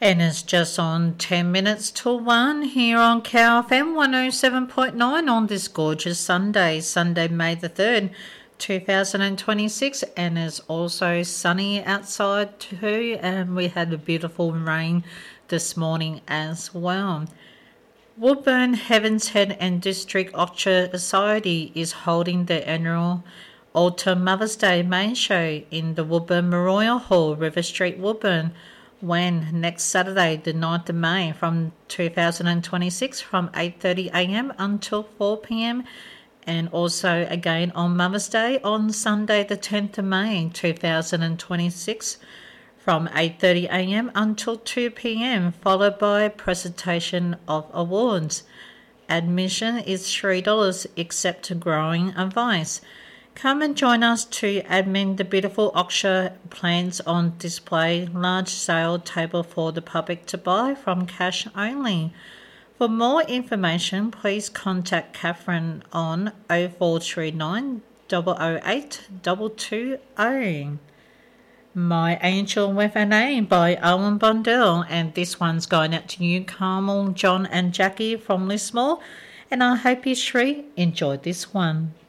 And it's just on 10 minutes till 1 here on Cow FM 107.9 on this gorgeous Sunday, May the 3rd, 2026. And it's also sunny outside too. And we had a beautiful rain this morning as well. Woodburn, Heaven's Head and District Orchard Society is holding the annual Autumn Mother's Day main show in the Woodburn Memorial Hall, River Street, Woodburn. When next Saturday, the 9th of May, from 2026, from 8:30am until 4pm, and also again on Mother's Day on Sunday, the 10th of May, 2026, from 8:30am until 2pm, followed by a presentation of awards. Admission is $3, except growing advice. Come and join us to admit the beautiful Oxshire plants on display, large sale table for the public to buy from cash only. For more information, please contact Catherine on 0439 008 220. My Angel with an A by Owen Bondell, and this one's going out to you, Carmel, John and Jackie from Lismore, and I hope you three enjoyed this one.